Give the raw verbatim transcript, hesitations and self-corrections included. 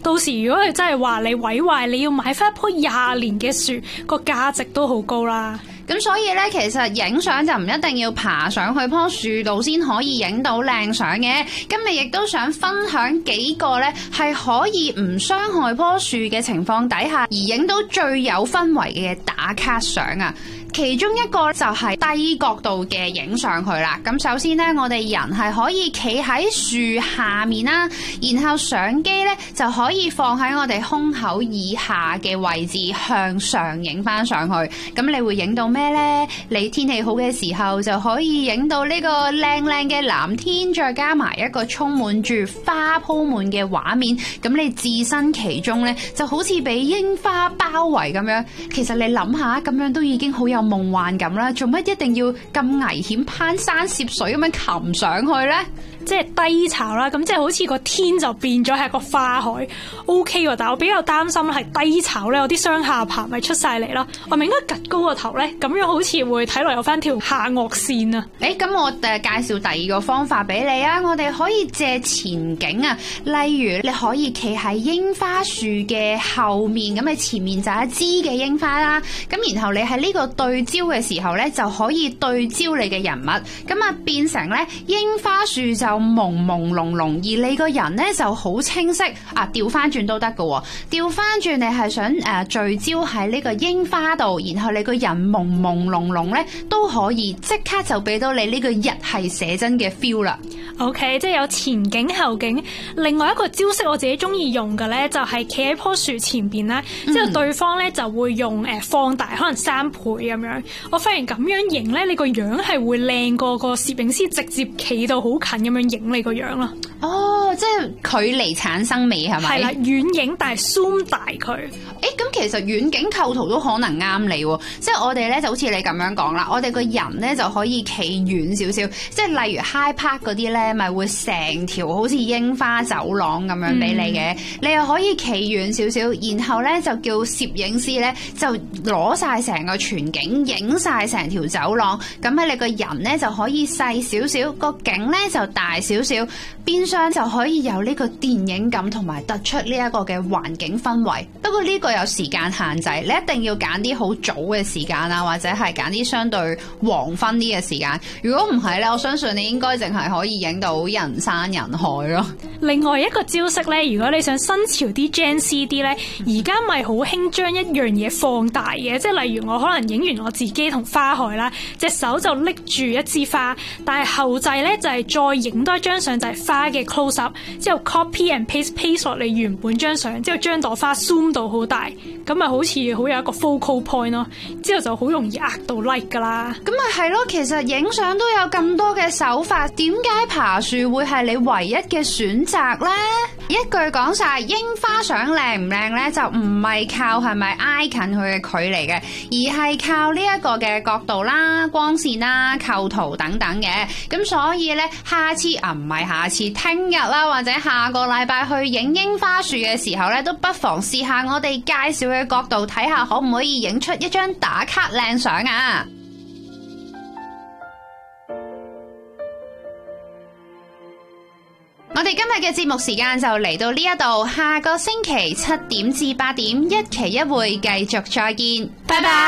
到時如果佢真係話你毀壞，你要買翻一棵廿年嘅樹，個價值都好高啦。 咁所以咧，其實影相就唔一定要爬上去棵樹度先可以影到靚相嘅。今日亦都想分享幾個咧係可以唔傷害棵樹嘅情況底下，而影到最有氛圍嘅打卡相啊！其中一個就係低角度嘅影上去啦。咁首先呢，我哋人係可以企喺樹下面啦，然後相機呢就可以放喺我哋胸口以下嘅位置向上影翻上去。咁你會影到咩呢？你天氣好嘅時候就可以影到呢個靚靚嘅藍天，再加埋一個充滿住花鋪滿嘅畫面。咁你置身其中呢，就好似俾櫻花包圍咁樣。其實你諗下，咁樣都已經好有夢幻感啦，做乜一定要咁危險攀山涉水咁樣擒上去呢？ 即係低潮啦，咁即係好似個天就變咗係個花海 ，OK 喎。但係我比較擔心係低潮咧，我啲雙下巴咪出晒嚟啦。我咪應該趌高個頭咧，咁樣好似會睇落有翻條下顎線啊。 誒，咁我誒介紹第二個方法俾你啊，我哋可以借前景啊，例如你可以企喺櫻花樹嘅後面，咁你前面就一支嘅櫻花啦，咁然後你喺呢個對焦嘅時候咧，就可以對焦你嘅人物，咁啊變成咧櫻花樹就朦朦朧朧，而你個人咧就好清晰啊！調翻轉都得㗎，調翻轉你係想誒、呃、聚焦喺呢個櫻花度，然後你個人朦朦朧朧咧都可以即刻就俾到你呢個日系寫真嘅 feel 啦。 OK， 即係有前景後景。另外一個招式我自己中意用嘅咧，就係企喺棵樹前邊啦，之後、嗯、對方咧就會用誒放大，可能三倍咁樣。我發現咁樣影咧，你個樣係會靚過個攝影師直接企到好近咁樣影你個樣咯。 哦，即係距離產生美係咪？ 係啦，遠影但係 zoom 大佢。 誒，咁其實遠景構圖都可能啱你喎。即係我哋咧就好似你咁樣講啦，我哋個人咧就可以企遠少少，即係例如 High Park 嗰啲咧，咪會成條好似櫻花走廊咁樣俾你嘅。嗯、你又可以企遠少少，然後咧就叫攝影師咧就攞晒成個全景，影晒成條走廊。咁喺你個人咧就可以細少少，個景咧就大少少，變相就可以有呢個電影感同埋突出呢一個嘅環境氛圍。不過呢個有時間限制，你一定要揀啲好早嘅時間啊，或者係揀啲相對黃昏啲嘅時間。如果唔係咧，我相信你應該淨係可以影到人山人海咯。 另外一個招式咧，如果你想新潮啲 Gen Z 啲咧，而家咪好興將一樣嘢放大嘅，即係例如我可能影完我自己同花海啦，隻手就拎住一支花，但係後製咧就係、是、再影多一張相就係花嘅 close up， 之後 copy and paste paste 落你原本張相，之後將朵花 zoom 到好大，咁咪好似好有一個 focal point 咯，之後就好容易呃到 like 噶啦。 咁咪係咯，其實影相都有咁多嘅手法，點解爬樹會係你唯一嘅選擇呢？一句講晒，櫻花相靚唔靚呢？就唔係靠係咪挨近佢嘅距離嘅，而係靠呢一個嘅角度啦、光線啦、構圖等等嘅。咁所以呢，下次啊唔係下次，聽日啦或者下個禮拜去影櫻花樹嘅時候呢，都不妨試下我哋介紹嘅角度，睇下可唔可以影出一張打卡靚相啊！我哋今日嘅節目時間就嚟到呢一度，下個星期七點至八點一期一會繼續再見，拜拜。